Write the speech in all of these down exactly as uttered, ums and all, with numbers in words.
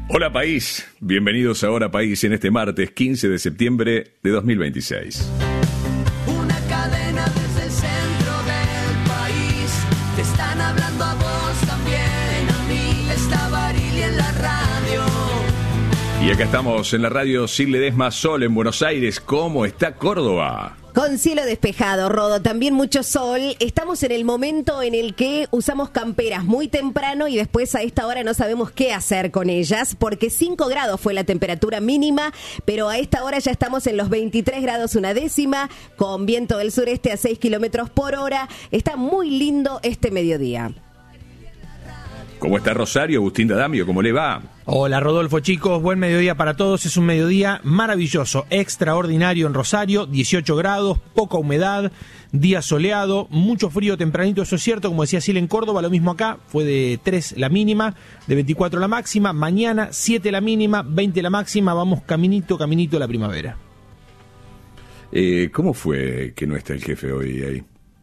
Hola país, bienvenidos a Hora País en este martes quince de septiembre de dos mil veintiséis. Una cadena desde el centro del país, te están hablando a vos también, a mí, está Barili en la radio. Y acá estamos en la radio sin Ledesma Sol en Buenos Aires. ¿Cómo está Córdoba? Con cielo despejado, Rodo, también mucho sol. Estamos en el momento en el que usamos camperas muy temprano y después a esta hora no sabemos qué hacer con ellas, porque cinco grados fue la temperatura mínima, pero a esta hora ya estamos en los veintitrés grados una décima, con viento del sureste a seis kilómetros por hora. Está muy lindo este mediodía. ¿Cómo está Rosario? Agustín D'Adamio, ¿cómo le va? Hola Rodolfo, chicos, buen mediodía para todos. Es un mediodía maravilloso, extraordinario en Rosario, dieciocho grados, poca humedad, día soleado, mucho frío tempranito, eso es cierto, como decía Sil en Córdoba, lo mismo acá, fue de tres la mínima, de veinticuatro la máxima, mañana siete la mínima, veinte la máxima, vamos caminito, caminito a la primavera. Eh, ¿Cómo fue que no está el jefe hoy ahí?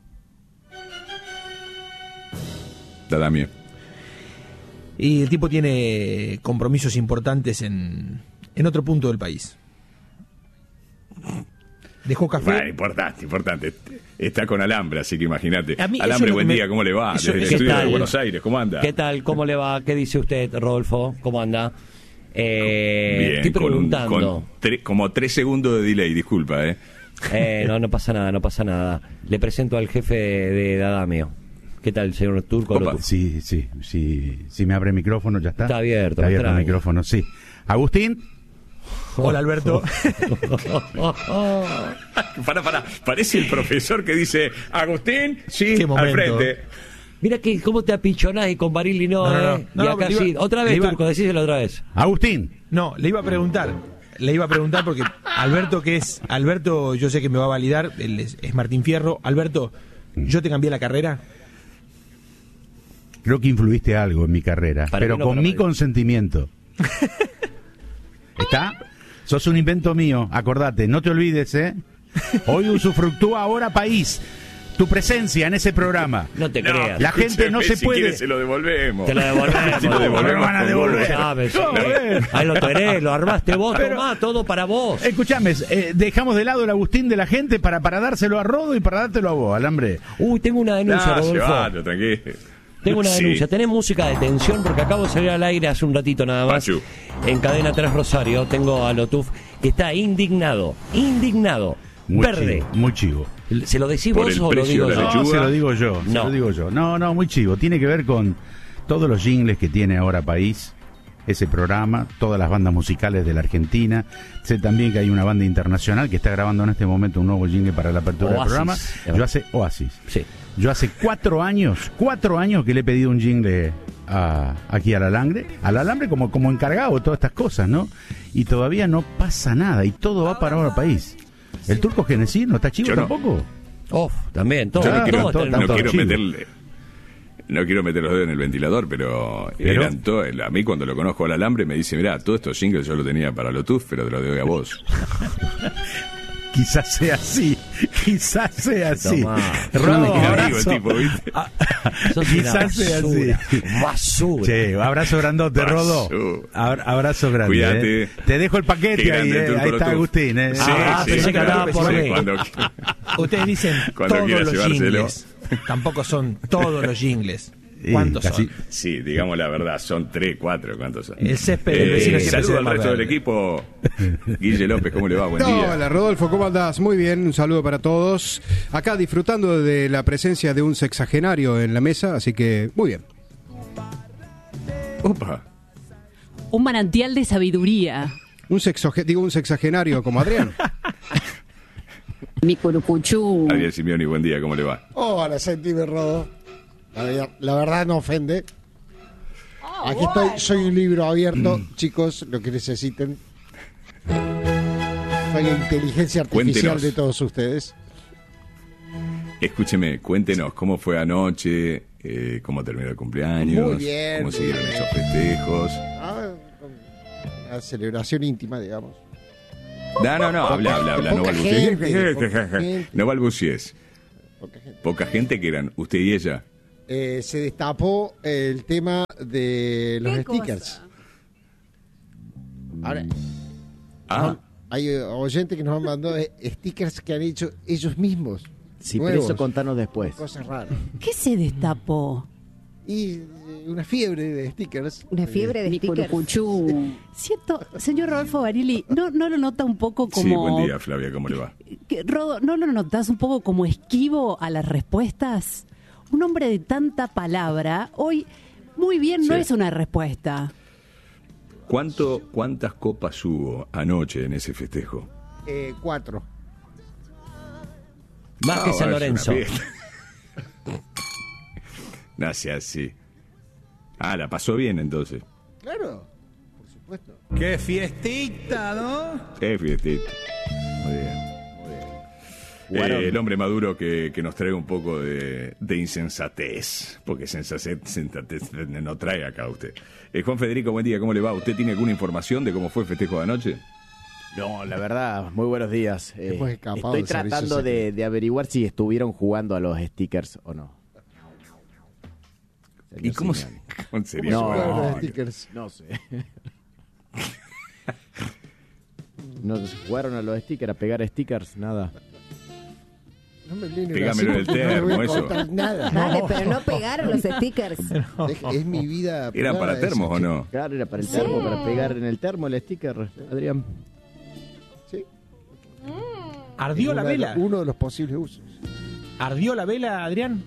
D'Adamio. Y el tipo tiene compromisos importantes en, en otro punto del país. Dejó café. Bueno, importante, importante. Está con Alambre, así que imagínate. A mí eso Alambre, es lo buen que me- día, ¿cómo le va? eso- Desde el ¿qué estudio tal? de Buenos Aires, ¿cómo anda? ¿Qué tal? ¿Cómo le va? ¿Qué dice usted, Rodolfo? ¿Cómo anda? Eh, Bien, estoy con, un- preguntando. con tre- como tres segundos de delay, disculpa, ¿eh? Eh, no, no pasa nada, no pasa nada. Le presento al jefe de D'Adamio. ¿Qué tal, señor Turco? Opa. Sí, sí, sí. Si me abre el micrófono, ya está. Está abierto, Está abierto el extraño. micrófono, sí. Agustín. Hola Alberto. Para, para, parece el profesor que dice, Agustín, sí, Qué al momento. frente. Mira que cómo te apichonás y con Barili no, No, no, no. ¿eh? No, y no, acá le iba- sí. Otra vez, le iba- Turco, decíselo otra vez. Agustín. No, le iba a preguntar, le iba a preguntar porque Alberto, que es, Alberto, yo sé que me va a validar, él es, es Martín Fierro. Alberto, ¿yo te cambié la carrera? Creo que influiste algo en mi carrera, Para pero mí no, con para mi mí. consentimiento. ¿Está? Sos un invento mío, acordate, no te olvides, ¿eh? Hoy usufructúa Hora País, tu presencia en ese programa. No te No, creas. La gente no se si puede- quiere se lo devolvemos. Te lo devolvemos. Se lo devolvemos lo van a con devolver. gusto. Sabes, No, eh. eh. Ahí lo tenés, lo armaste vos, Pero- tomá, todo para vos. Escuchame, eh, dejamos de lado el Agustín de la gente para, para dárselo a Rodo y para dártelo a vos, Alambre. Uy, tengo una denuncia, No, Rodolfo. llévalo, tranquilo. Tengo una Sí. denuncia. ¿Tenés música de tensión? Porque acabo de salir al aire hace un ratito nada más. Pachu. En Cadena tres Rosario tengo a Lotuf que está indignado. Indignado. Muy Verde. chivo, muy chivo. ¿Se lo decís Por vos el o lo precio digo de la yo? lechuga. No, se lo digo yo, se No. lo digo yo. No, no, muy chivo. Tiene que ver con todos los jingles que tiene ahora País, ese programa, todas las bandas musicales de la Argentina. Sé también que hay una banda internacional que está grabando en este momento un nuevo jingle para la apertura Oasis. del programa. Yo hace Oasis. Sí. Yo hace cuatro años, cuatro años que le he pedido un jingle a, aquí al Alambre, al Alambre como, como encargado de todas estas cosas, ¿no? Y todavía no pasa nada y todo va para ahora País. ¿El Turco Genesí no está chivo Yo no. tampoco? Off, también. Todo, Yo no Ah, quiero, todo todo, está no en- todo quiero chivo. meterle... No quiero meter los dedos en el ventilador, pero, ¿Pero? eran todo, a mí cuando lo conozco al Alambre me dice, mirá, todos estos jingles yo lo tenía para Bluetooth, pero te lo doy a vos. Quizás sea así, quizás sea así. Tomá. Rodo, Qué amigo el abrazo. tipo, ¿viste? Sos una Quizás sea así. basura, Basura. Che, abrazo grandote, Basura. Rodo. Abra- abrazo grande. Cuídate. eh. Te dejo el Qué paquete ahí, grande eh. Turco Ahí está Lotuf. Agustín. Eh. Sí, Ah, sí, pensé que claro, andaba por sí, mí. cuando- Ustedes dicen Cuando todos quiera los llevárselo. jingles. Tampoco son todos los jingles. Y ¿Cuántos casi- son? Sí, digamos la verdad, son tres, cuatro, ¿cuántos son? El césped del vecino siempre saludo se ve al más resto del verde. equipo. Guille López, ¿cómo le va? Buen día. Hola Rodolfo, ¿cómo andás? Muy bien, un saludo para todos. Acá disfrutando de la presencia de un sexagenario en la mesa, así que muy bien. Opa. Un manantial de sabiduría. Un sexoge- digo un sexagenario como Adrián. Mi curucuchú. Ariel Simeoni, buen día, ¿cómo le va? Hola, sentime Rodo. La, ver- la verdad no ofende. Aquí estoy, soy un libro abierto, chicos, lo que necesiten. Soy la inteligencia artificial Cuéntenos. de todos ustedes. Escúcheme, cuéntenos cómo fue anoche, eh, cómo terminó el cumpleaños, Muy bien, cómo muy siguieron bien. esos festejos. Ah, una celebración íntima, digamos. No, no, no, habla, habla, habla, no Poca balbucies. gente, poca gente. No balbucies. Poca gente. Poca gente que eran usted y ella. Eh, se destapó el tema de los ¿Qué stickers. cosa? Ahora, Ah, hay eh, oyentes que nos han mandado eh, stickers que han hecho ellos mismos. Si por nuevos. eso contanos después. Cosas raras. ¿Qué se destapó? Y eh, una fiebre de stickers. Una fiebre de Mi stickers. curucuchú. Siento, señor Rodolfo Barili, ¿no, ¿no lo nota un poco como... sí, buen día, Flavia, ¿cómo le va? que, Rodo, ¿no lo notas un poco como esquivo a las respuestas? Un hombre de tanta palabra, hoy muy bien no Sí. es una respuesta. ¿Cuánto, ¿Cuántas copas hubo anoche en ese festejo? Eh, cuatro. Más Ah, que San bueno, es Lorenzo. una fiesta. No sea así. Ah, la pasó bien entonces. Claro, por supuesto. ¡Qué fiestita, ¿no? Qué fiestita. Muy bien, muy bien. Jugaron. Eh, el hombre maduro que, que nos trae un poco de, de insensatez, porque sensatez, sensatez no trae acá usted. Eh, Juan Federico, buen día, ¿cómo le va? ¿Usted tiene alguna información de cómo fue el festejo de anoche? No, la verdad, muy buenos días. Eh, Hemos escapado estoy del servicio tratando de, secreto. de averiguar si estuvieron jugando a los stickers o no. ¿Y cómo se, Simeone. cómo sería No. jugar a los Los stickers? stickers. No sé. No se jugaron a los stickers, a pegar stickers, nada. No me viene Pégamelo en el así, no me voy a termo, eso. contar nada. Dale, pero no pegaron los stickers. Es, es mi vida. ¿Eran privada para esa, termos o che. no? Claro, era para el termo, para pegar en el termo el sticker, Adrián. Sí. ¿Ardió la Una de vela? los- Uno de los posibles usos. ¿Ardió la vela, Adrián?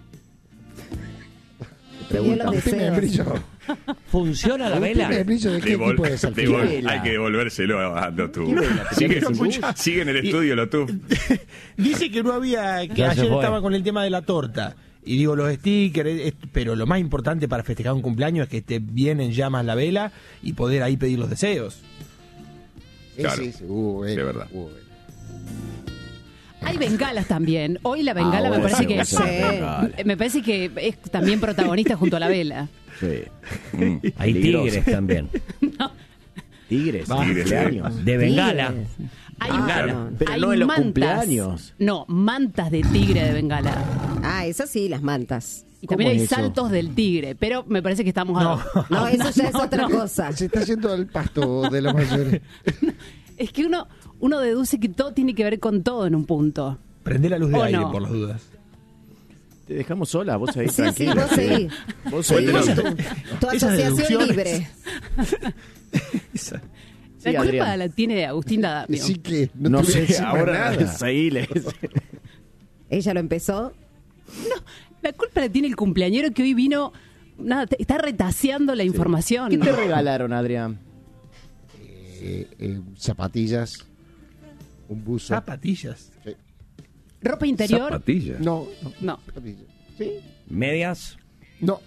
Tenía los Un pime de deseos. brillo. ¿Funciona la Un vela? pime de brillo de qué Devol- tipo de salchicha. devol- vela? hay que devolvérselo a Lotu. vela? Sigue, Pero escucha. sigue en el estudio, Lotu. Dice que no había, que Ya se ayer fue. estaba con el tema de la torta. Y digo, los stickers, es- pero lo más importante para festejar un cumpleaños es que esté bien en llamas la vela y poder ahí pedir los deseos. Sí, Claro. sí, sí, hubo vela, De verdad. hubo vela. Hay bengalas también. Hoy la bengala Ah, me bueno, parece sí, que sí, bengala. me parece que es también protagonista junto a la vela. Sí. Mm. Hay Peligroso. tigres también. Tigres, Va. Tigres, cumpleaños. De bengala. Tigres. Hay, Ah, man- no. Pero hay no en los mantas. cumpleaños. No, mantas de tigre de bengala. Ah, eso sí, las mantas. Y también ¿Cómo hay es eso? saltos del tigre, pero me parece que estamos... No. a- No, eso ya es no, otra no. cosa. Se está yendo al pasto de los mayores. Es que uno, uno deduce que todo tiene que ver con todo en un punto. Prende la luz de ¿O aire no? por las dudas. Te dejamos sola, vos ahí Sí, sí, tranquila. vos seguí. Vos Cuéntenos. seguí. Tu Esas asociación deducciones. libre. Esa- Sí, La culpa Adrián. la tiene Agustín Dadamio. Así que no, No te voy a sé, decir más ahora nada. seguile. Ella lo empezó. La culpa la tiene el cumpleañero que hoy vino... Nada, te- está retaseando la información. ¿Qué te regalaron, Adrián? Eh, eh, zapatillas, un buzo. Zapatillas. Sí. ¿Ropa interior? Zapatillas. No, no, No. zapatillas. Sí, Medias. no.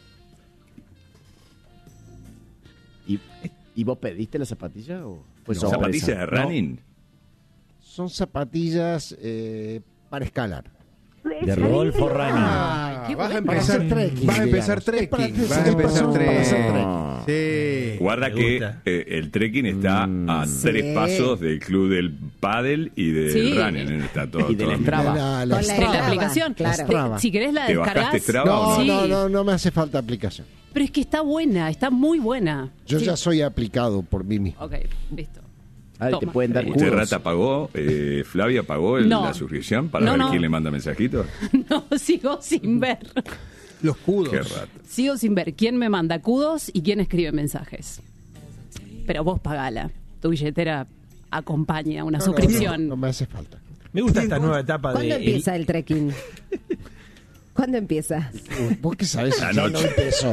¿Y, y vos pediste la zapatilla o fue No, sorpresa? ¿Zapatillas de No. running? Son zapatillas eh, para escalar. De Rodolfo Rani. Ah, qué vas a bueno. empezar Para hacer trekking, Vas a empezar digamos. Es para- trekking. es Vas a para- empezar para hacer trekking. Sí. Guarda Me que gusta. eh, el trekking está a Sí. tres pasos del club del pádel y del Sí. running. Está todo, Y del todo- Strava. La- la Con la De la Strava, aplicación. claro. Te- si querés la ¿Te bajaste descargas. Strava o No, Sí. no, no, no me hace falta aplicación. Pero es que está buena, está muy buena. Yo Sí. ya soy aplicado por mí mismo. Ok, listo. Ah, te Toma. pueden dar ¿Usted, kudos. Rata, pagó? Eh, ¿Flavia pagó el- No. la suscripción para No, ver no. quién le manda mensajitos? No, sigo sin ver. Los cudos. Qué rata. Sigo sin ver quién me manda cudos y quién escribe mensajes. Pero vos pagala. Tu billetera acompaña una No, no, suscripción. No, no me hace falta. Me gusta esta nueva etapa ¿Cuándo de... empieza el trekking? ¿Cuándo empieza? Uy, ¿Vos qué sabés si ya no Anoche. empezó?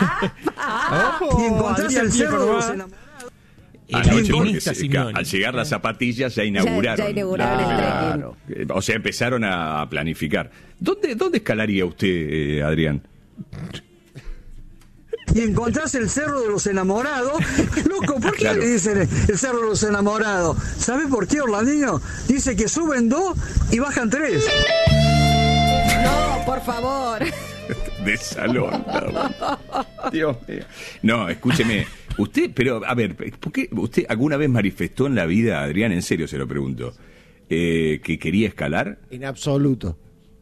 Y encontrás el cerro de los enamorados. el Anoche, porque guionista se- Simeone. al llegar las zapatillas ya inauguraron. ya inauguraron el Claro. Eh, O sea, empezaron a planificar. ¿Dónde, dónde escalaría usted, eh, Adrián? Y encontrás el cerro de los enamorados. Loco, ¿por qué Claro. le dicen el cerro de los enamorados? ¿Sabes por qué, Orlandino? Dice que suben dos y bajan tres. No, por favor. De salón. no. Dios mío. No, escúcheme. Usted, pero, a ver, ¿por qué usted alguna vez manifestó en la vida, Adrián, en serio se lo pregunto, eh, que quería escalar? En absoluto.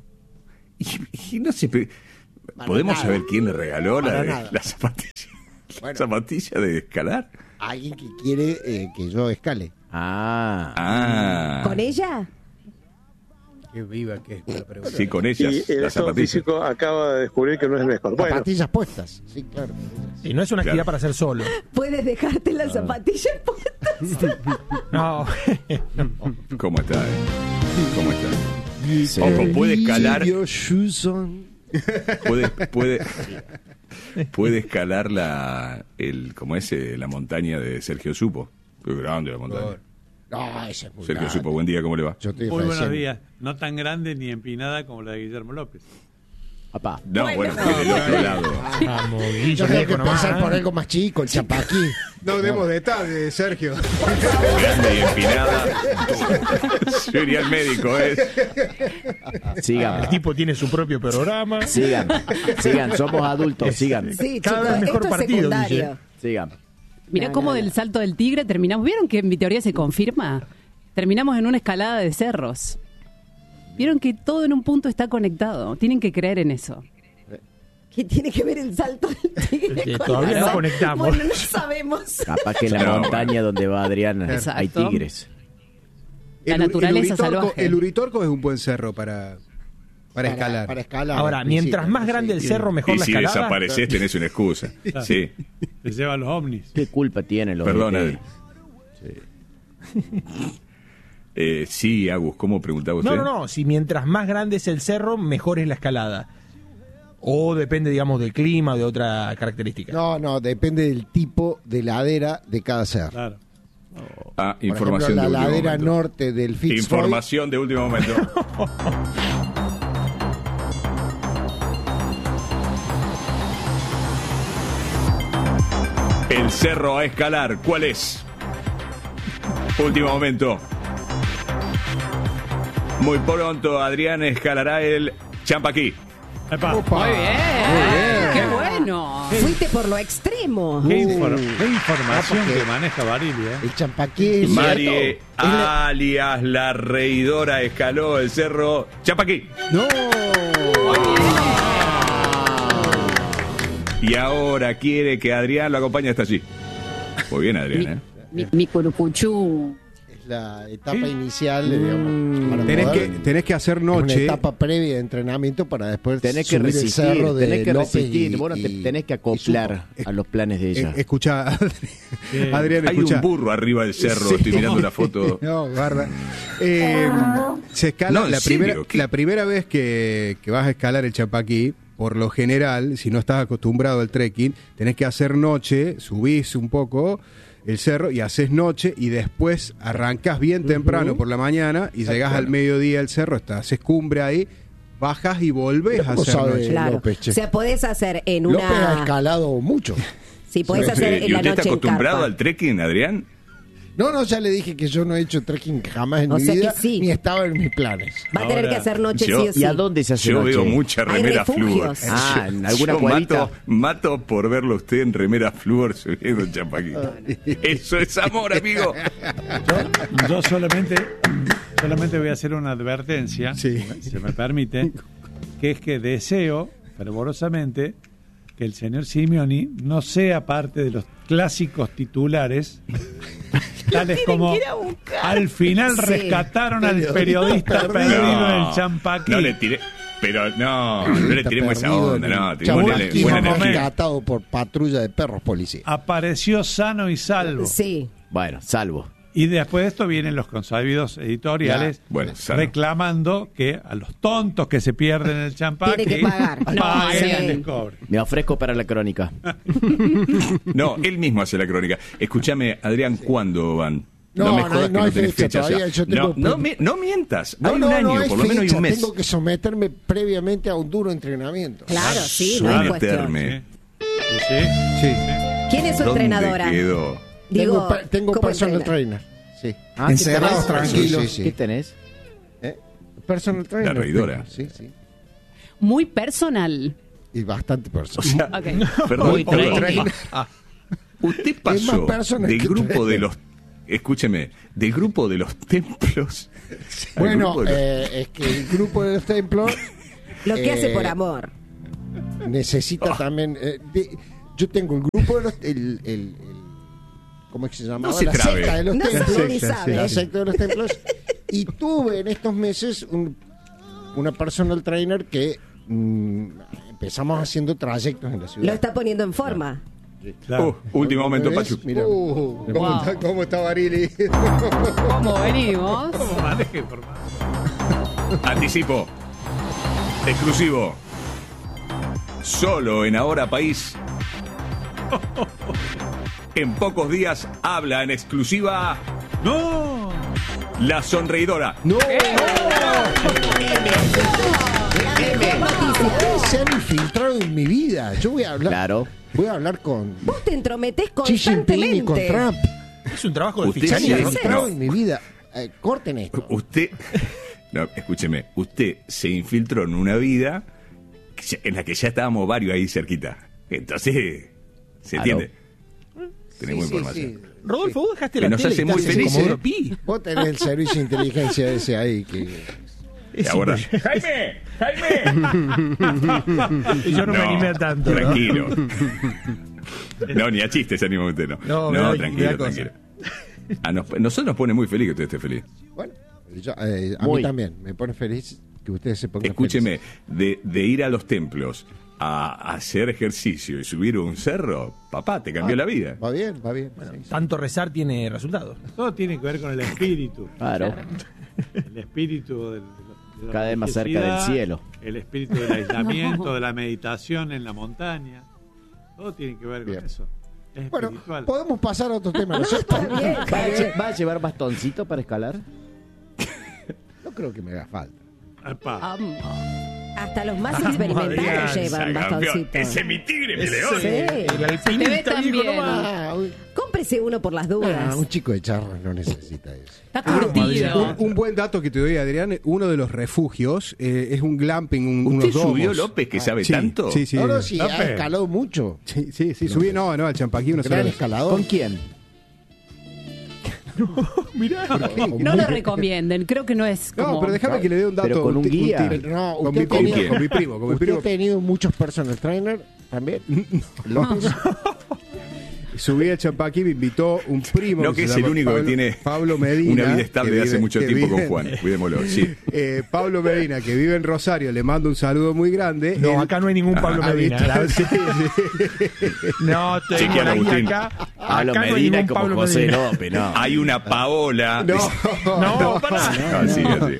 Y, y no sé, pero- Para ¿podemos nada. saber quién le regaló la, Para de- nada. la zapatilla? Bueno. ¿Zapatilla de escalar? Alguien que quiere eh, que yo escale. Ah. Ah. ¿Con ella? Qué viva que es la pregunta. Sí, con ellas, Y el las estado zapatillas. físico acaba de descubrir que no es el mejor. Bueno, Zapatillas puestas, sí, claro. Y no es una actividad Claro. para hacer solo. ¿Puedes dejarte las zapatillas puestas? No. ¿Cómo está? eh? ¿Cómo está? Ojo, puede escalar. Your shoes on. Puede, puede, puede escalar la, el, como es, eh, la montaña de Sergio Supo. Qué grande la montaña. No, ese es muy Sergio grande. Supo, buen día, ¿cómo le va? Yo estoy Muy buenos recién- días. No tan grande ni empinada como la de Guillermo López. Papá. No, bueno, que del otro lado. Vamos, Yo Guillo, tengo que viejo nomás, empezar ¿eh? por algo más chico, el chapaquí. No demos detalles, Sergio. Grande y empinada. Yo iría al médico, ¿eh? Sigan. El tipo tiene su propio programa. Sigan. Sigan. Somos adultos. Sigan. Sí, Cada chicos, vez mejor esto es partido, secundario. Guille. Sigan. Mirá No, cómo no, del no. salto del tigre terminamos. ¿Vieron que mi teoría se confirma? Terminamos en una escalada de cerros. Vieron que todo en un punto está conectado. Tienen que creer en eso. ¿Qué tiene que ver el salto del tigre Que con todavía la- no conectamos. Bueno, no sabemos. Capaz que en la No, montaña donde va Adrián Exacto. hay tigres. La El ur- naturaleza el Uritorco, salvaje. el Uritorco es un buen cerro para, para escalar. Para escalar. Ahora, al mientras principio, más grande el sí. cerro, mejor Y la si escalada. desapareces tenés una excusa. Sí, Se llevan los ovnis. ¿Qué culpa tienen los perdón, E T? Adri. Eh, sí, Agus, ¿cómo preguntaba usted? No, no, no. Si mientras más grande es el cerro, mejor es la escalada. O depende, digamos, del clima o de otra característica. No, no, depende del tipo de ladera de cada cerro. Claro. Ah, Por información ejemplo, de la último ladera momento. norte del Fitzroy. Información de último momento. El cerro a escalar, ¿cuál es? Último momento. Muy pronto Adrián escalará el Champaquí. Epa. Opa. Muy bien. ¡Qué bueno! Fuiste por lo extremo. ¿Qué, Uh. infor- qué información Ah, porque- que maneja Barili, ¿eh? El champaquí es Marie, es la- alias la reidora, escaló el cerro Champaquí. No. Y ahora quiere que Adrián lo acompañe hasta allí. Muy bien, Adrián, ¿eh? Mi, mi curucuchú. Es la etapa inicial, digamos. para Tenés poder- que, tenés que hacer es una noche. etapa previa de entrenamiento para después Tenés que subir el resistir, cerro de tenés que López resistir. y- Bueno, te y- tenés que y acoplar Supo. a los planes de ella. Eh, escuchá, Adri- Adrián, Hay escuchá. un burro arriba del cerro, Sí. estoy mirando una foto. No, guarda. Eh, se escala No, ¿en la serio? primera, ¿Qué? la primera vez que, que vas a escalar el Champaquí, por lo general, si no estás acostumbrado al trekking, tenés que hacer noche, subís un poco el cerro y haces noche y después arrancás bien temprano por la mañana y llegás al mediodía al cerro, estás, haces cumbre ahí, bajas y volvés a ¿Cómo hacer sabe? noche. Claro. López, che. O sea, podés hacer en López ha una. escalado mucho. Sí, podés Sí. hacer en ¿Y la usted noche está en acostumbrado carpa. al trekking, Adrián? No, no, ya le dije que yo no he hecho trekking jamás en O mi sea que vida, sí. ni estaba en mis planes. Va a tener Ahora, que hacer noche yo- sí o sí. ¿Y a dónde se hace Yo noche? veo mucha Hay remera refugios. flúor. Ah, ¿en alguna Yo cuadrita? mato, mato por verlo a usted en remera flúor subiendo el Champaquí. Eso es amor, amigo. Yo, yo solamente, solamente voy a hacer una advertencia, Sí. si se me permite, que es que deseo fervorosamente que el señor Simeoni no sea parte de los clásicos titulares, tales como al final Sí. rescataron al Periodista periodista perdido. perdido en No, el Champaquí. no le tiré. Pero no, no le tiremos esa Perdido onda, en el no. Tiremos Champaquí, buena momento. energía. rescatado por patrulla de perros policía. Apareció sano y salvo. Sí. Bueno, salvo. Y después de esto vienen los consabidos editoriales Ya, bueno, sano. reclamando que a los tontos que se pierden en el Champaquí Tiene que pagar. No, paguen sí. el descobre. Me ofrezco para la crónica. No, él mismo hace la crónica. Escúchame, Adrián, ¿cuándo van? No, me no, jodas no que hay tenés fecha ya. todavía, yo tengo- no, no, mi- no mientas. No, hay un no, año, no hay por lo menos hay fecha, un mes. tengo que someterme previamente a un duro entrenamiento. Claro, sí, no hay cuestión. Someterme. Sí, sí. Sí. ¿Quién es su ¿Dónde entrenadora? quedó? Digo, tengo per- tengo ¿cómo personal entrena? trainer. Sí. Ah, ¿qué Encerrados tenés? tranquilos. Sí, sí, sí. ¿Qué tenés? ¿Eh? Personal trainer. La reidora. Sí, sí. Muy personal. Y bastante O personal. sea, Ok. perdón, Muy perdón. training. Usted Es más pasó personal del que grupo trainer. de los... Escúcheme, del grupo de los templos... al Bueno, grupo de los- eh, es que el grupo de los templos Lo que hace Eh, por amor. necesita también... eh, de- yo tengo el grupo de los... El, el, el- ¿Cómo es que se llamaba? No se la trabe. secta de los No se templos. ni sabe. La secta de los templos. Y tuve en estos meses un, una personal trainer que mm, empezamos haciendo trayectos en la ciudad. Lo está poniendo en forma. Uh, último momento, ¿Me ves? Pachu. Mira. Uh, ¿cómo, Wow. está, ¿Cómo está Barili? ¿Cómo venimos? Maneje información. Anticipo. Exclusivo. Solo en Ahora País. En pocos días habla en exclusiva ¡No! la sonreidora. ¡No! Ustedes se han infiltrado en mi vida. Yo voy a hablar. Claro. Voy a hablar con Vos te entrometés Xi Jinping y con constantemente. Trump. Es un trabajo de Usted Se han sí, fiscalía, ¿no? infiltrado no. en mi vida. Eh, corten esto. Usted, no, escúcheme, usted se infiltró en una vida que ya- en la que ya estábamos varios ahí cerquita. Entonces, ¿se Claro. entiende? Tenemos Sí, sí, información. sí. Rodolfo, vos dejaste Que la nos tele hace y muy estás en felices. Comodoro Pi. Vos tenés el servicio de inteligencia ese ahí que... Es ¿Te acordás? impresionante. ¡Jaime! ¡Jaime! Y yo no, me animé a tanto. ¿no? Tranquilo. No, ni a chistes se anima usted, no. No, No, me da- me tranquilo, da cosa. tranquilo. A nos- nosotros nos pone muy feliz que usted esté feliz. Bueno, yo, eh, a Muy. mí también. Me pone feliz que ustedes se pongan Escúcheme, felices. de, de ir a los templos a hacer ejercicio y subir un cerro, papá, te cambió Ah, la vida. Va bien, va bien. sí. Tanto rezar tiene resultados. Todo tiene que ver con el espíritu. Claro. El espíritu del, de la Cada vez más cerca del religiosidad, cielo. El espíritu del aislamiento, de la meditación en la montaña. Todo tiene que ver con Bien. eso. Es Bueno, espiritual. podemos pasar a otro tema. ¿no? No, está bien. ¿Va a, lle- va a llevar bastoncito para escalar? No creo que me haga falta. Epa. Am- Hasta los más Adrián, experimentados llevan Campeón, bastoncitos. ese es mi tigre, mi Ese- león. Sí. El Se alpinista te ve viejo tan nomás. Ah, un, Cómprese uno por las dudas. ah, un chico de charras no necesita eso. Está curtido. Un, un buen dato que te doy, Adrián, uno de los refugios eh, es un glamping, un, unos ¿Usted subió, domos. López, que sabe Sí, tanto? Sí, sí. No, no, sí, ha López. escalado mucho. Sí, sí, sí, subí, no, no, al Champaquí una sola Gran vez. escalador. ¿Con quién? Mirá. No lo recomienden, creo que no es como... No, pero déjame que le dé un dato. Pero con un ti- guía. tip. No, con, usted mi ha primo, tenido- con mi primo, con mi ¿Usted primo. ha tenido muchos personal trainer también? López. Subí al Champaquí, me invitó un primo. No, que se es el llama único que Pablo- tiene Pablo Medina. una vida estable que de hace vive- mucho que tiempo vive- con Juan. Cuidémoslo, sí. Eh, Pablo Medina, que vive en Rosario, le mando un saludo muy grande. No, Él- acá no hay ningún Pablo Ah, Medina. habitual- sí, sí. No, te digo Chequealo, la guía Agustín. acá. Pablo Acá no hay Medina ningún como Pablo José Medina. López, no. Hay una Paola. No, No, pará. Así, así.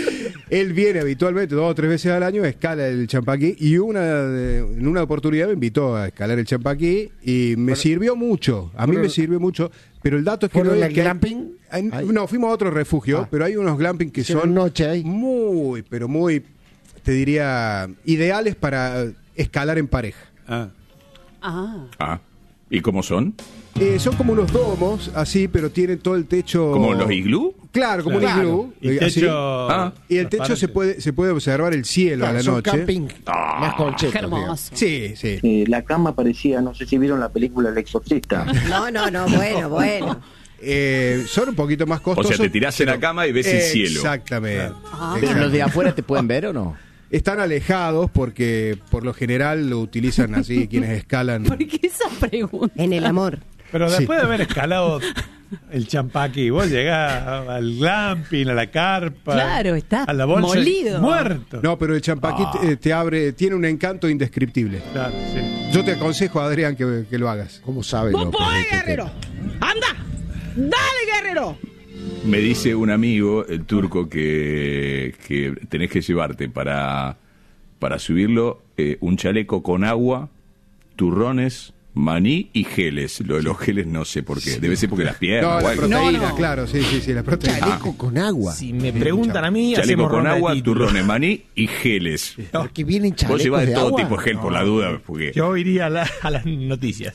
Él viene habitualmente dos o tres veces al año, escala el Champaquí y una de- en una oportunidad me invitó a escalar el Champaquí y me sirvió mucho. A mí Fueron- me sirvió mucho, pero el dato es que no ¿Fueron es al que hay- glamping? hay- Ahí. no, fuimos a otro refugio, Ah. pero hay unos glamping que Hicieron son noche ahí. muy, pero muy, te diría, ideales para escalar en pareja. Ah. Ah, Ah, ¿y cómo son? Eh, son como unos domos, así, pero tienen todo el techo... ¿Como los iglú? Claro, como Claro. un iglú. Y eh, así. techo. Ah. Y el techo se puede, se puede observar el cielo Claro, a la son noche. camping más colchetos. qué digamos. hermoso. Sí, sí. Eh, la cama parecía, no sé si vieron la película El Exorcista. No, no, no, bueno, bueno. Eh, son un poquito más O costosos. sea, te tirás en la pero- cama y ves el cielo. Exactamente. Ah. ¿Pero los de afuera te pueden ver o no? Están alejados porque por lo general lo utilizan así quienes escalan. ¿Por qué esa pregunta? En el amor. Pero Sí. después de haber escalado el Champaquí, vos llegás al glamping, a la carpa. Claro, está a la bolsa, molido. muerto. No, pero el champaquí Ah. te, te abre, tiene un encanto indescriptible. Claro, sí. Yo te aconsejo, Adrián, que, que lo hagas. ¿Cómo sabe? ¡Vos López, podés, este guerrero! tema? ¡Anda! ¡Dale, guerrero! Me dice un amigo, el turco, que, que tenés que llevarte para, para subirlo eh, un chaleco con agua, turrones, maní y geles. Lo de los geles no sé por qué. Debe ser porque las No, piernas. o la algo. proteína, No, no. claro, sí, sí, sí, la proteína. Chaleco con agua. Si me preguntan a mí, Chaleco hacemos con ronda de agua, títulos. turrones, maní y geles. Porque vienen Vos chalecos llevás de de todo agua. tipo de gel por la duda. Porque... Yo iría a, la- a las noticias.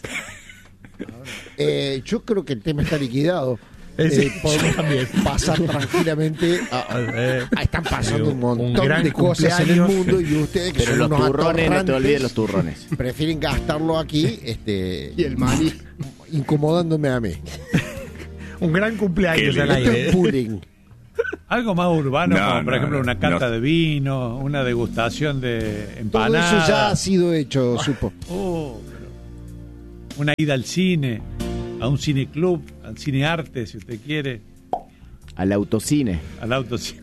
Eh, yo creo que el tema está liquidado. Eh, sí, Eh, podemos yo también. pasar tranquilamente a, a- a- están pasando un montón Un gran de cosas en el cumpleaños. mundo y ustedes que Pero son los unos turrones, no te atorrantes, olvides los turrones. prefieren gastarlo aquí este Y el maní. incomodándome a mí. Un gran cumpleaños Qué al Esto aire. es bullying. Algo más urbano, No, como por no, ejemplo no, una cata no. de vino, una degustación de Todo empanadas. eso ya ha sido hecho, supo. Oh, pero una ida al cine, a un cineclub, al cinearte, si usted quiere. Al autocine. Al autocine.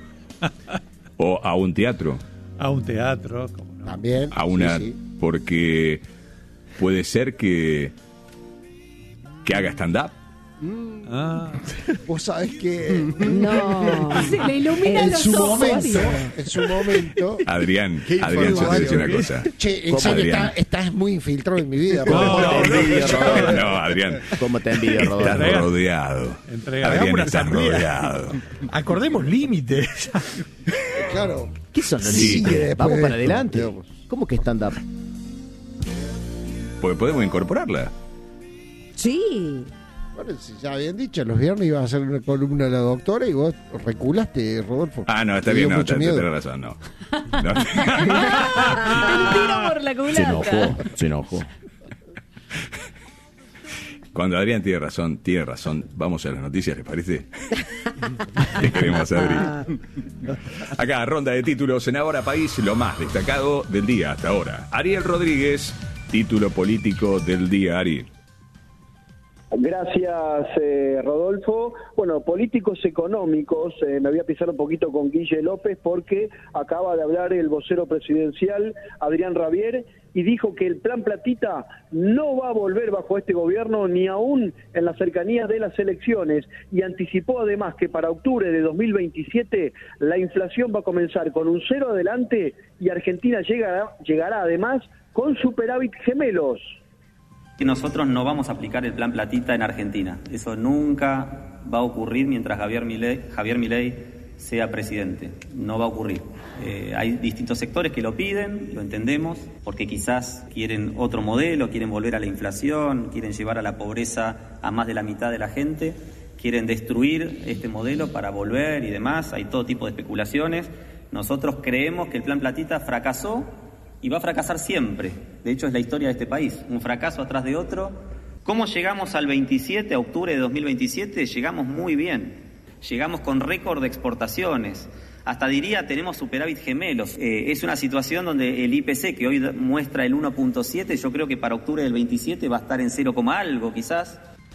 O a un teatro. A un teatro, como no. También. A una, sí, sí. porque puede ser que que haga stand-up. Mm. Ah. Vos sabés que No. Se le ilumina en los su ojos. momento, en su momento. Adrián, Qué Adrián, yo te voy a decir una información, cosa. Che, en serio, Adrián. está- estás muy infiltrado en mi vida. No, Rodolfo. no, te envidio, no, Rodolfo. no, Adrián. ¿Cómo te envidio, Estás Rodolfo? rodeado. Entrega. Hagamos Adrián, una estás asamblea. rodeado. Acordemos límites. Claro. ¿Qué son los Sí. límites? Después Vamos de para esto, adelante. digamos. ¿Cómo que stand-up? Porque podemos incorporarla. Sí. Bueno, si ya habían dicho, los viernes ibas a hacer una columna de la doctora y vos reculaste, Rodolfo. Ah, no, está Te bien, dio no, mucho te- miedo. tenés razón, no. No. El tiro por la Se culata. enojó, se enojó. Cuando Adrián tiene razón, tiene razón. Vamos a las noticias, ¿les parece? ¿Qué queremos, Adri? Acá, ronda de títulos en Ahora País, lo más destacado del día hasta ahora. Ariel Rodríguez, título político del día, Ari. Gracias, eh, Rodolfo. Bueno, políticos económicos, eh, me voy a pisar un poquito con Guille López porque acaba de hablar el vocero presidencial, Adrián Rabier, y dijo que el plan Platita no va a volver bajo este gobierno ni aún en las cercanías de las elecciones, y anticipó además que para octubre de dos mil veintisiete la inflación va a comenzar con un cero adelante y Argentina llegará, llegará además con superávit gemelos. Que nosotros no vamos a aplicar el plan Platita en Argentina. Eso nunca va a ocurrir mientras Javier Milei, Javier Milei sea presidente. No va a ocurrir. Eh, hay distintos sectores que lo piden, lo entendemos, porque quizás quieren otro modelo, quieren volver a la inflación, quieren llevar a la pobreza a más de la mitad de la gente, quieren destruir este modelo para volver y demás. Hay todo tipo de especulaciones. Nosotros creemos que el plan Platita fracasó y va a fracasar siempre. De hecho, es la historia de este país, un fracaso atrás de otro. ¿Cómo llegamos al veintisiete, a octubre de dos mil veintisiete? Llegamos muy bien. Llegamos con récord de exportaciones. Hasta diría, tenemos superávit gemelos. Eh, es una situación donde el I P C, que hoy muestra el uno punto siete, yo creo que para octubre del veintisiete va a estar en cero, algo quizás.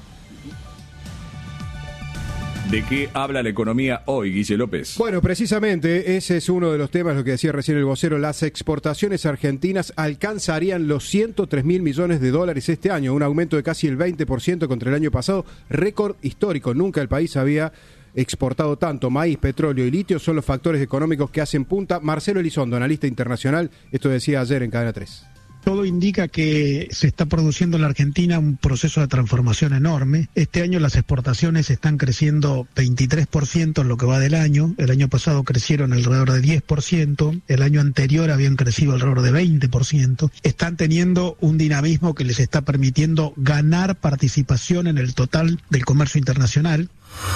¿De qué habla la economía hoy, Guille López? Bueno, precisamente ese es uno de los temas, lo que decía recién el vocero. Las exportaciones argentinas alcanzarían los ciento tres mil millones de dólares este año, un aumento de casi el veinte por ciento contra el año pasado, récord histórico. Nunca el país había exportado tanto. Maíz, petróleo y litio son los factores económicos que hacen punta. Marcelo Elizondo, analista internacional, esto decía ayer en Cadena tres. Todo indica que se está produciendo en la Argentina un proceso de transformación enorme. Este año las exportaciones están creciendo veintitrés por ciento en lo que va del año. El año pasado crecieron alrededor de diez por ciento. El año anterior habían crecido alrededor de veinte por ciento. Están teniendo un dinamismo que les está permitiendo ganar participación en el total del comercio internacional.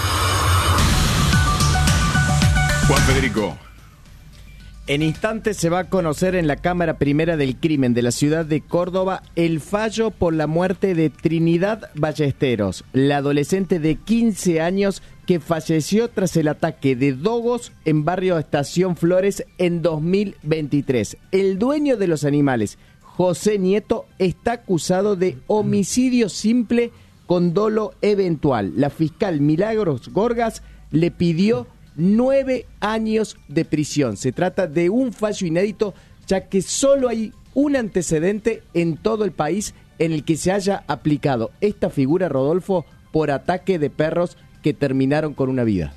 Juan Federico. En instantes se va a conocer en la Cámara Primera del Crimen de la ciudad de Córdoba el fallo por la muerte de Trinidad Ballesteros, la adolescente de quince años que falleció tras el ataque de dogos en barrio Estación Flores en dos mil veintitrés. El dueño de los animales, José Nieto, está acusado de homicidio simple con dolo eventual. La fiscal Milagros Gorgas le pidió nueve años de prisión. Se trata de un fallo inédito, ya que solo hay un antecedente en todo el país en el que se haya aplicado esta figura, Rodolfo, por ataque de perros que terminaron con una vida.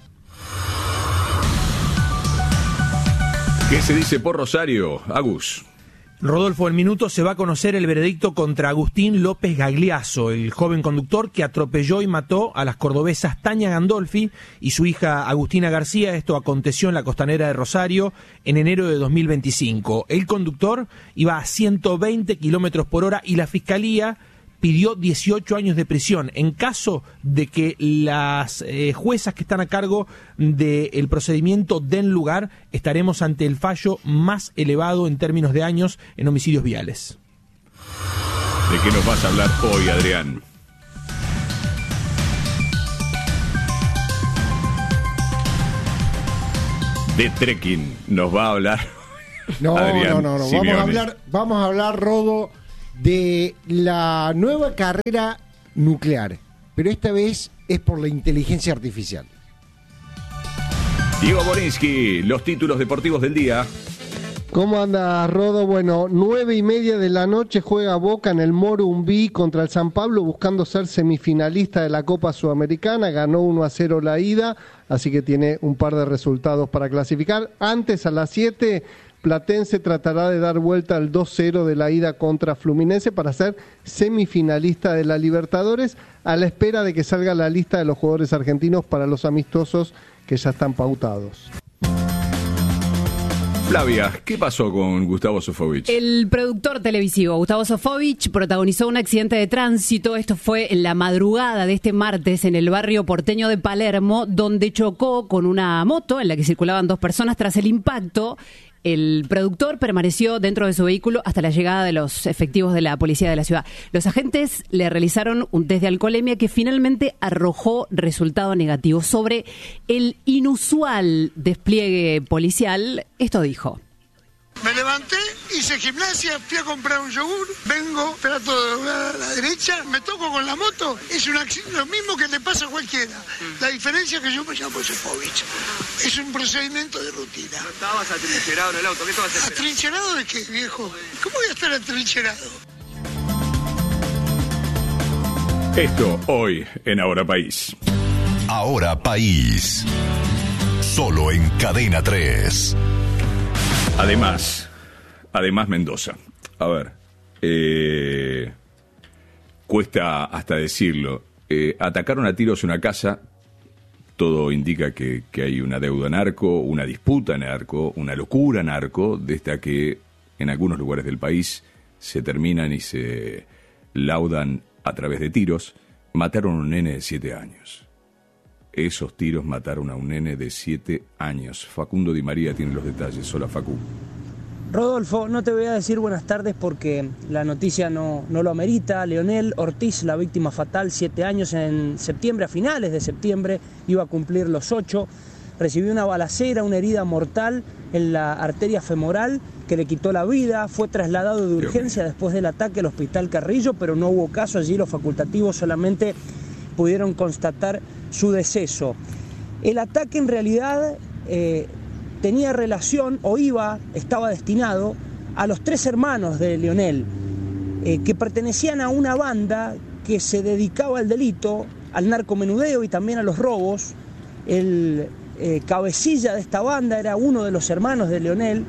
¿Qué se dice por Rosario, Agus? Rodolfo, en minutos se va a conocer el veredicto contra Agustín López Gagliaso, el joven conductor que atropelló y mató a las cordobesas Tania Gandolfi y su hija Agustina García. Esto aconteció en la costanera de Rosario en enero de dos mil veinticinco. El conductor iba a ciento veinte kilómetros por hora y la fiscalía pidió dieciocho años de prisión. En caso de que las eh, juezas que están a cargo del procedimiento den lugar, estaremos ante el fallo más elevado en términos de años en homicidios viales. ¿De qué nos vas a hablar hoy, Adrián? De trekking nos va a hablar No, Adrián no, no, no. Vamos Simeone. a hablar, vamos a hablar, Rodo, de la nueva carrera nuclear, pero esta vez es por la inteligencia artificial. Diego Borinsky, los títulos deportivos del día. ¿Cómo anda, Rodo? Bueno, nueve y media de la noche juega Boca en el Morumbi contra el San Pablo buscando ser semifinalista de la Copa Sudamericana. Ganó uno a cero la ida, así que tiene un par de resultados para clasificar. Antes, a las siete, Platense tratará de dar vuelta al dos cero de la ida contra Fluminense para ser semifinalista de la Libertadores, a la espera de que salga la lista de los jugadores argentinos para los amistosos que ya están pautados. Flavia, ¿qué pasó con Gustavo Sofovich? El productor televisivo Gustavo Sofovich protagonizó un accidente de tránsito. Esto fue en la madrugada de este martes en el barrio porteño de Palermo, donde chocó con una moto en la que circulaban dos personas. Tras el impacto, el productor permaneció dentro de su vehículo hasta la llegada de los efectivos de la policía de la ciudad. Los agentes le realizaron un test de alcoholemia que finalmente arrojó resultado negativo. Sobre el inusual despliegue policial, esto dijo. Me levanté, hice gimnasia, fui a comprar un yogur, vengo, trato de doblar a la derecha, me toco con la moto, es un accidente, lo mismo que le pasa a cualquiera. La diferencia es que yo me llamo Sofovich. Es un procedimiento de rutina. ¿No estabas atrincherado en el auto? ¿Qué estabas esperando? ¿Atrincherado de qué, viejo? ¿Cómo voy a estar atrincherado? Esto hoy en Ahora País. Ahora País. Solo en Cadena tres. Además, además Mendoza. A ver, eh, cuesta hasta decirlo. Eh, atacaron a tiros una casa. Todo indica que, que hay una deuda narco, una disputa narco, una locura narco, de esta que en algunos lugares del país se terminan y se laudan a través de tiros. Mataron a un nene de siete años. Esos tiros mataron a un nene de siete años. Facundo Di María tiene los detalles. Hola, Facu. Rodolfo, no te voy a decir buenas tardes porque la noticia no, no lo amerita. Leonel Ortiz, la víctima fatal, siete años en septiembre, a finales de septiembre, iba a cumplir los ocho. Recibió una balacera, una herida mortal en la arteria femoral que le quitó la vida. Fue trasladado de urgencia después del ataque al Hospital Carrillo, pero no hubo caso allí. Los facultativos solamente pudieron constatar su deceso. El ataque en realidad eh, tenía relación, o iba, estaba destinado a los tres hermanos de Leonel, eh, que pertenecían a una banda que se dedicaba al delito, al narcomenudeo y también a los robos. El eh, cabecilla de esta banda era uno de los hermanos de Leonel,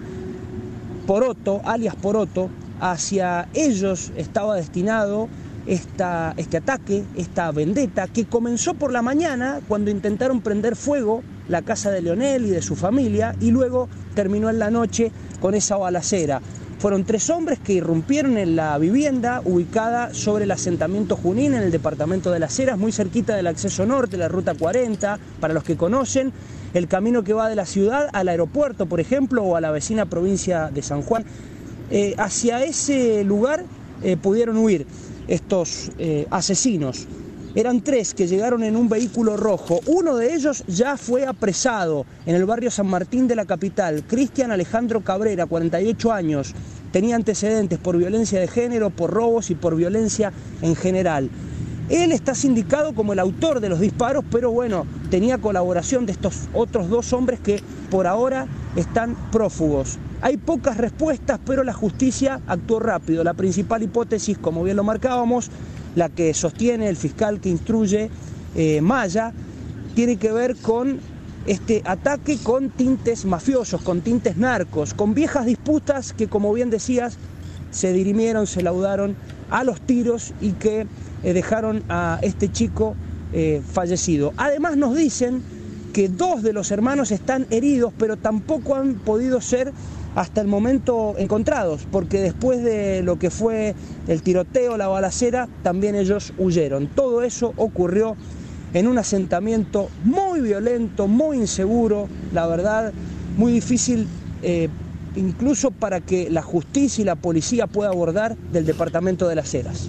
Poroto, alias Poroto. Hacia ellos estaba destinado Esta, este ataque, esta vendetta, que comenzó por la mañana cuando intentaron prender fuego la casa de Leonel y de su familia, y luego terminó en la noche con esa balacera. Fueron tres hombres que irrumpieron en la vivienda ubicada sobre el asentamiento Junín en el departamento de Las Heras, muy cerquita del acceso norte, la ruta cuarenta, para los que conocen, el camino que va de la ciudad al aeropuerto, por ejemplo, o a la vecina provincia de San Juan. Eh, hacia ese lugar eh, pudieron huir estos eh, asesinos. Eran tres que llegaron en un vehículo rojo. Uno de ellos ya fue apresado en el barrio San Martín de la capital. Cristian Alejandro Cabrera, cuarenta y ocho años. Tenía antecedentes por violencia de género, por robos y por violencia en general. Él está sindicado como el autor de los disparos, pero bueno, tenía colaboración de estos otros dos hombres que por ahora están prófugos. Hay pocas respuestas, pero la justicia actuó rápido. La principal hipótesis, como bien lo marcábamos, la que sostiene el fiscal que instruye, eh, Maya, tiene que ver con este ataque con tintes mafiosos, con tintes narcos, con viejas disputas que, como bien decías, se dirimieron, se laudaron a los tiros y que eh, dejaron a este chico eh, fallecido. Además nos dicen que dos de los hermanos están heridos, pero tampoco han podido ser hasta el momento encontrados, porque después de lo que fue el tiroteo, la balacera, también ellos huyeron. Todo eso ocurrió en un asentamiento muy violento, muy inseguro, la verdad, muy difícil eh, incluso para que la justicia y la policía pueda abordar del departamento de Las Heras.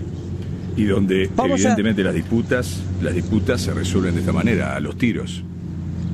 Y donde Vamos evidentemente a... las disputas, las disputas se resuelven de esta manera, a los tiros.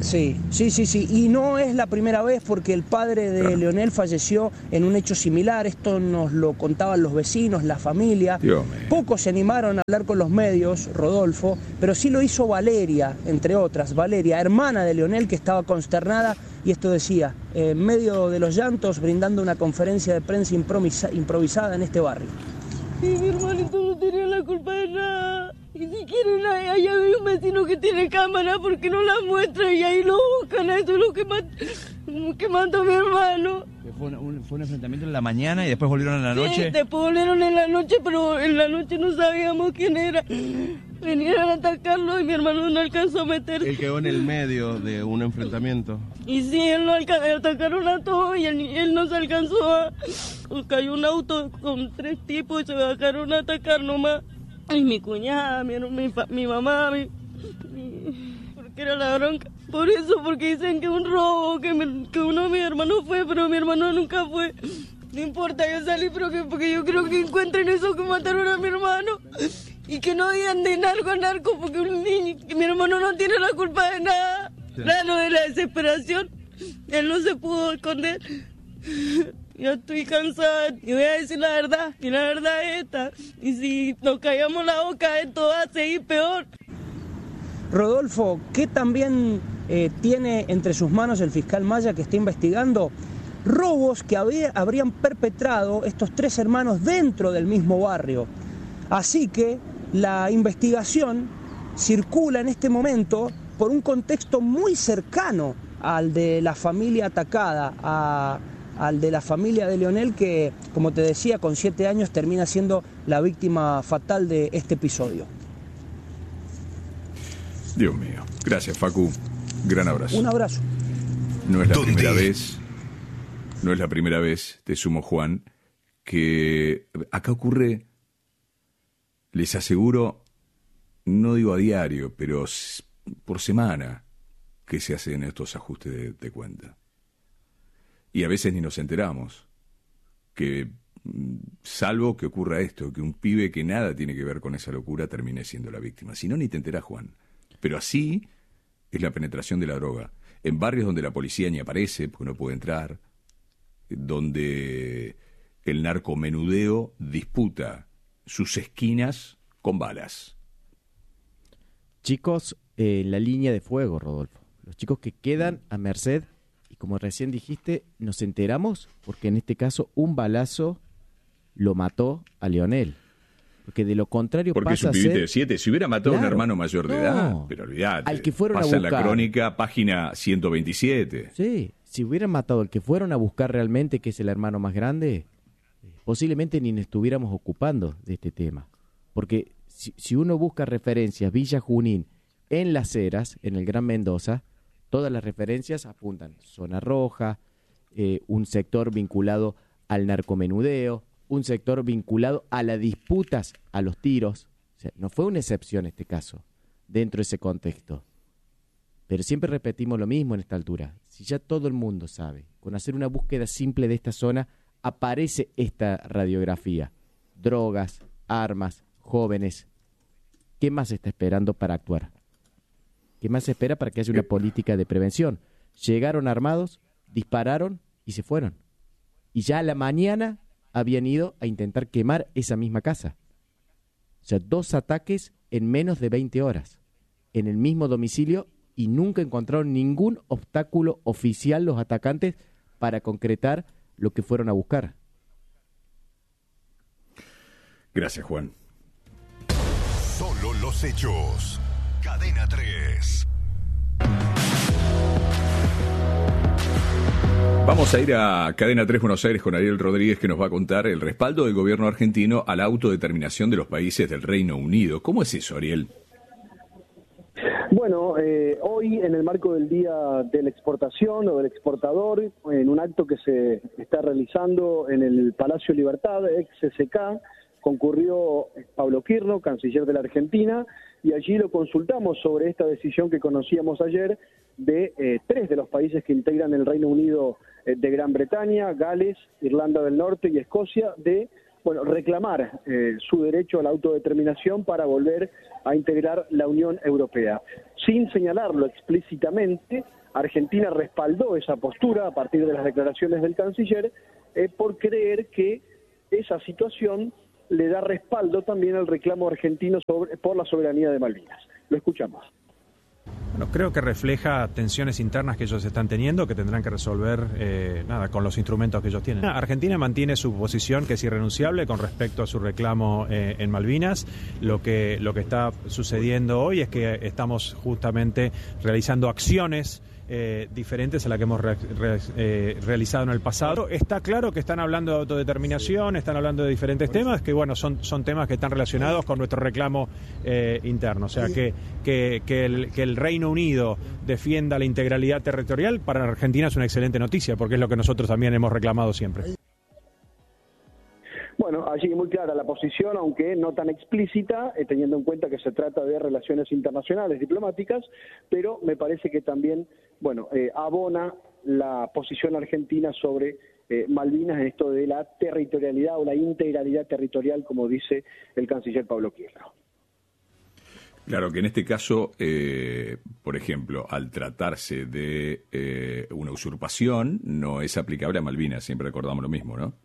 Sí, sí, sí, sí. Y no es la primera vez porque el padre de claro. Leonel falleció en un hecho similar. Esto nos lo contaban los vecinos, la familia. Pocos se animaron a hablar con los medios, Rodolfo, pero sí lo hizo Valeria, entre otras. Valeria, hermana de Leonel, que estaba consternada. Y esto decía, eh, en medio de los llantos, brindando una conferencia de prensa improvisa improvisada en este barrio. Y mi hermanito no tenía la culpa de nada. Y si quieren, allá hay un vecino que tiene cámara, porque no la muestra y ahí lo buscan. Eso es lo que, mat que mató a mi hermano. Fue un, fue un enfrentamiento en la mañana y después volvieron en la noche. Sí, después volvieron en la noche, pero en la noche no sabíamos quién era. Vinieron a atacarlo y mi hermano no alcanzó a meterse. Él quedó en el medio de un enfrentamiento. Y sí, él lo atacaron a todos y él, él no se alcanzó a... Cayó un auto con tres tipos y se bajaron a atacar nomás. Y mi cuñada, mi, mi, mi mamá, mi, mi, porque era la bronca. Por eso, porque dicen que un robo, que, me, que uno de mis hermanos fue, pero mi hermano nunca fue. No importa, yo salí porque, porque yo creo que encuentren eso que mataron a mi hermano. Y que no digan de narco a narco, porque un niño, que mi hermano no tiene la culpa de nada. Claro, de la desesperación. Él no se pudo esconder. Yo estoy cansada y voy a decir la verdad, y la verdad es esta. Y si nos callamos la boca, esto va a seguir peor. Rodolfo, ¿qué también eh, tiene entre sus manos el fiscal Maya que está investigando? Robos que había, habrían perpetrado estos tres hermanos dentro del mismo barrio. Así que la investigación circula en este momento por un contexto muy cercano al de la familia atacada, a... al de la familia de Leonel, que, como te decía, con siete años termina siendo la víctima fatal de este episodio. Dios mío. Gracias, Facu. Gran abrazo. Un abrazo. No es la primera vez, no es la primera vez, te sumo, Juan, que acá ocurre, les aseguro, no digo a diario, pero por semana, que se hacen estos ajustes de, de cuenta. Y a veces ni nos enteramos, que salvo que ocurra esto, que un pibe que nada tiene que ver con esa locura termine siendo la víctima. Si no, ni te enterás, Juan. Pero así es la penetración de la droga. En barrios donde la policía ni aparece, porque no puede entrar, donde el narcomenudeo disputa sus esquinas con balas. Chicos eh, en la línea de fuego, Rodolfo. Los chicos que quedan a merced. Y como recién dijiste, nos enteramos porque en este caso un balazo lo mató a Leonel. Porque de lo contrario porque pasa a ser... Porque es un pibite de siete. Si hubiera matado claro, a un hermano mayor de no, edad, pero olvidate. Al que fueron pasa a buscar. En la crónica, página ciento veintisiete. Sí, si hubieran matado al que fueron a buscar realmente, que es el hermano más grande, posiblemente ni nos estuviéramos ocupando de este tema. Porque si, si uno busca referencias, Villa Junín, en Las Heras, en el Gran Mendoza, todas las referencias apuntan zona roja, eh, un sector vinculado al narcomenudeo, un sector vinculado a las disputas, a los tiros. O sea, no fue una excepción este caso, dentro de ese contexto. Pero siempre repetimos lo mismo en esta altura. Si ya todo el mundo sabe, con hacer una búsqueda simple de esta zona, aparece esta radiografía. Drogas, armas, jóvenes. ¿Qué más se está esperando para actuar? ¿Qué más se espera para que haya una política de prevención? Llegaron armados, dispararon y se fueron. Y ya a la mañana habían ido a intentar quemar esa misma casa. O sea, dos ataques en menos de veinte horas, en el mismo domicilio, y nunca encontraron ningún obstáculo oficial los atacantes para concretar lo que fueron a buscar. Gracias, Juan. Solo los hechos. Cadena tres. Vamos a ir a Cadena tres Buenos Aires con Ariel Rodríguez, que nos va a contar el respaldo del gobierno argentino a la autodeterminación de los países del Reino Unido. ¿Cómo es eso, Ariel? Bueno, eh, hoy en el marco del Día de la Exportación o del Exportador, en un acto que se está realizando en el Palacio Libertad, ex C C K, concurrió Pablo Quirno, canciller de la Argentina, y allí lo consultamos sobre esta decisión que conocíamos ayer de eh, tres de los países que integran el Reino Unido eh, de Gran Bretaña, Gales, Irlanda del Norte y Escocia, de bueno, reclamar eh, su derecho a la autodeterminación para volver a integrar la Unión Europea. Sin señalarlo explícitamente, Argentina respaldó esa postura a partir de las declaraciones del canciller eh, por creer que esa situación le da respaldo también al reclamo argentino sobre, por la soberanía de Malvinas. Lo escuchamos. Bueno, creo que refleja tensiones internas que ellos están teniendo, que tendrán que resolver eh, nada con los instrumentos que ellos tienen. Argentina mantiene su posición, que es irrenunciable con respecto a su reclamo eh, en Malvinas. Lo que, lo que está sucediendo hoy es que estamos justamente realizando acciones Eh, diferentes a la que hemos re, re, eh, realizado en el pasado. Está claro que están hablando de autodeterminación, están hablando de diferentes temas, que bueno, son, son temas que están relacionados con nuestro reclamo eh, interno. O sea, que, que, que, el, que el Reino Unido defienda la integralidad territorial, para Argentina es una excelente noticia, porque es lo que nosotros también hemos reclamado siempre. Bueno, allí muy clara la posición, aunque no tan explícita, eh, teniendo en cuenta que se trata de relaciones internacionales, diplomáticas, pero me parece que también, bueno, eh, abona la posición argentina sobre eh, Malvinas en esto de la territorialidad o la integralidad territorial, como dice el canciller Pablo Quiesla. Claro que en este caso, eh, por ejemplo, al tratarse de eh, una usurpación, no es aplicable a Malvinas, siempre recordamos lo mismo, ¿no?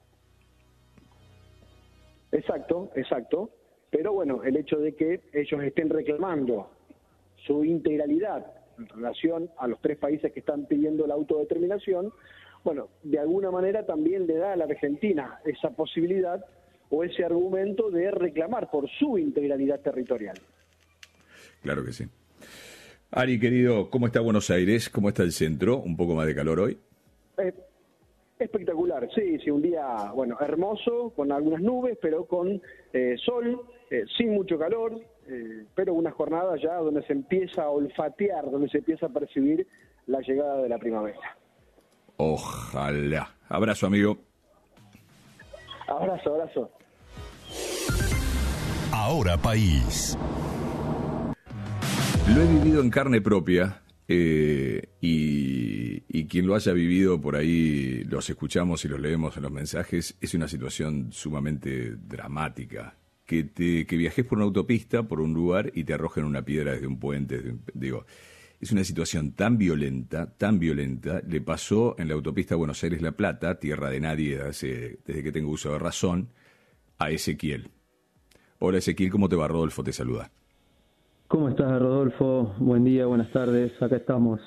Exacto, exacto. Pero bueno, el hecho de que ellos estén reclamando su integralidad en relación a los tres países que están pidiendo la autodeterminación, bueno, de alguna manera también le da a la Argentina esa posibilidad o ese argumento de reclamar por su integralidad territorial. Claro que sí. Ari, querido, ¿cómo está Buenos Aires? ¿Cómo está el centro? ¿Un poco más de calor hoy? Eh, Espectacular, sí, sí, un día, bueno, hermoso, con algunas nubes, pero con eh, sol, eh, sin mucho calor, eh, pero una jornada ya donde se empieza a olfatear, donde se empieza a percibir la llegada de la primavera. Ojalá. Abrazo, amigo. Abrazo, abrazo. Ahora País. Lo he vivido en carne propia. Eh, y, y quien lo haya vivido por ahí, los escuchamos y los leemos en los mensajes, es una situación sumamente dramática. Que, te, que viajes por una autopista, por un lugar y te arrojen una piedra desde un puente. Desde un, digo, es una situación tan violenta, tan violenta. Le pasó en la autopista Buenos Aires-La Plata, tierra de nadie hace, desde que tengo uso de razón, a Ezequiel. Hola Ezequiel, ¿cómo te va? Rodolfo te saluda. ¿Cómo estás, Rodolfo? Buen día, buenas tardes, acá estamos.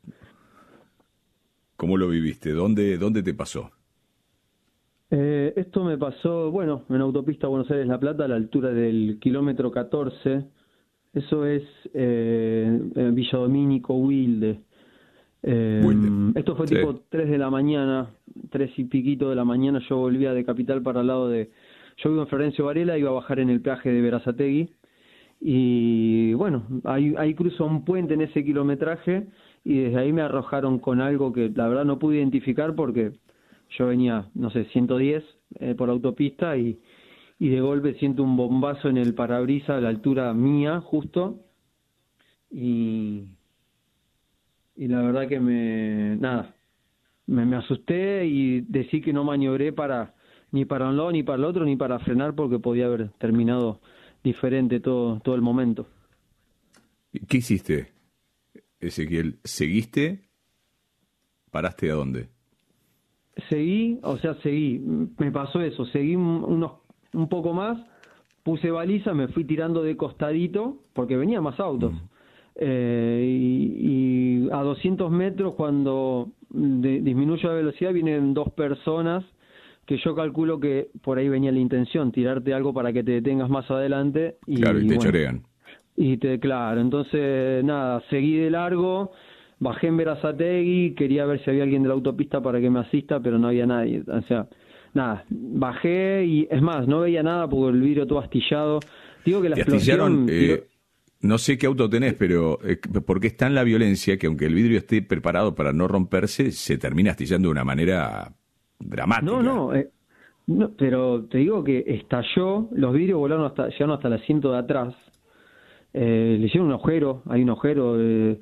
¿Cómo lo viviste? ¿Dónde, dónde te pasó? Eh, esto me pasó, bueno, en autopista Buenos Aires-La Plata, a la altura del kilómetro catorce. Eso es eh, en Villa Domínico, Wilde. Eh, Wilde. Esto fue tipo sí. tres de la mañana, tres y piquito de la mañana. Yo volvía de Capital para el lado de... Yo vivo en Florencio Varela, iba a bajar en el peaje de Berazategui. Y bueno, ahí, ahí cruzo un puente en ese kilometraje y desde ahí me arrojaron con algo que la verdad no pude identificar porque yo venía, no sé, ciento diez eh, por autopista y, y de golpe siento un bombazo en el parabrisas a la altura mía justo y, y la verdad que me, nada, me, me asusté y decí que no maniobré para ni para un lado ni para el otro ni para frenar porque podía haber terminado diferente todo, todo el momento. ¿Qué hiciste, Ezequiel? ¿Seguiste? ¿Paraste a dónde? Seguí, o sea, seguí. Me pasó eso. Seguí unos, un poco más, puse baliza, me fui tirando de costadito, porque venía más autos. Mm. Eh, y, y a doscientos metros, cuando de, disminuyo la velocidad, vienen dos personas que yo calculo que por ahí venía la intención, tirarte algo para que te detengas más adelante. Y, claro, y te bueno, chorean. Y te, claro, entonces, nada, seguí de largo, bajé en Berazategui, quería ver si había alguien de la autopista para que me asista, pero no había nadie. O sea, nada, bajé y, es más, no veía nada porque el vidrio todo astillado. Digo que la ¿Te explosión... astillaron? Eh, no sé qué auto tenés, pero eh, porque es tan la violencia que aunque el vidrio esté preparado para no romperse, se termina astillando de una manera... dramática. No, no, eh, no, pero te digo que estalló, los vidrios volaron hasta, llegaron hasta el asiento de atrás, eh, le hicieron un agujero, hay un agujero, eh,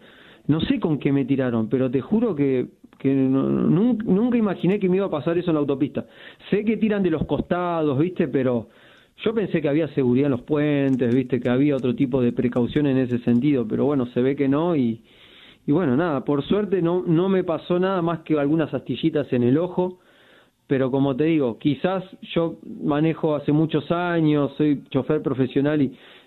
no sé con qué me tiraron, pero te juro que, que no, nunca, nunca imaginé que me iba a pasar eso en la autopista. Sé que tiran de los costados, ¿viste? Pero yo pensé que había seguridad en los puentes, ¿viste? Que había otro tipo de precaución en ese sentido, pero bueno, se ve que no y, y bueno, nada, por suerte no, no me pasó nada más que algunas astillitas en el ojo, pero como te digo, quizás yo manejo hace muchos años, soy chofer profesional y